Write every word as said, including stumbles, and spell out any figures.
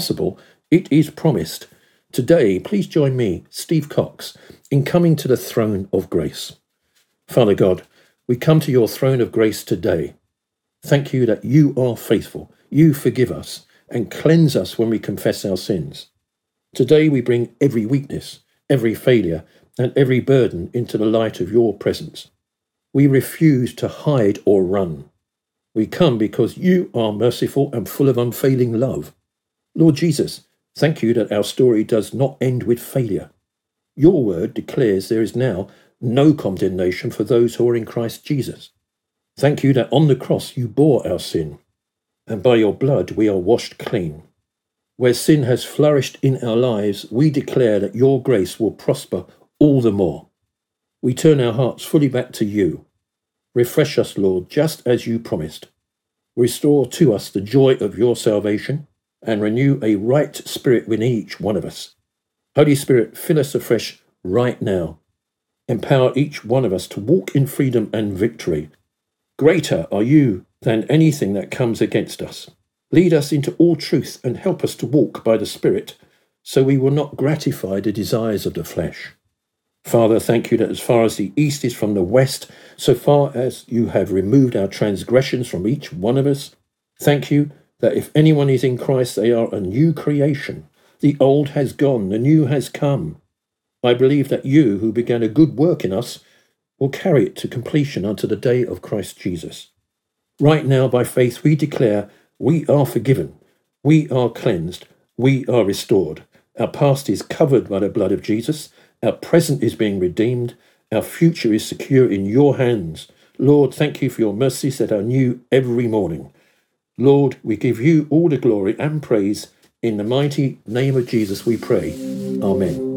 possible, it is promised. Today, please join me, Steve Cox, in coming to the throne of grace. Father God, we come to your throne of grace today. Thank you that you are faithful. You forgive us and cleanse us when we confess our sins. Today we bring every weakness, every failure, and every burden into the light of your presence. We refuse to hide or run. We come because you are merciful and full of unfailing love. Lord Jesus, thank you that our story does not end with failure. Your word declares there is now no condemnation for those who are in Christ Jesus. Thank you that on the cross you bore our sin, and by your blood we are washed clean. Where sin has flourished in our lives, we declare that your grace will prosper all the more. We turn our hearts fully back to you. Refresh us, Lord, just as you promised. Restore to us the joy of your salvation and renew a right spirit within each one of us. Holy Spirit, fill us afresh right now. Empower each one of us to walk in freedom and victory. Greater are you than anything that comes against us. Lead us into all truth and help us to walk by the Spirit, so we will not gratify the desires of the flesh. Father, thank you that as far as the east is from the west, so far as you have removed our transgressions from each one of us, thank you that if anyone is in Christ, they are a new creation. The old has gone, the new has come. I believe that you, who began a good work in us, will carry it to completion unto the day of Christ Jesus. Right now, by faith, we declare we are forgiven, we are cleansed, we are restored. Our past is covered by the blood of Jesus. Our present is being redeemed. Our future is secure in your hands. Lord, thank you for your mercies that are new every morning. Lord, we give you all the glory and praise. In the mighty name of Jesus we pray. Amen.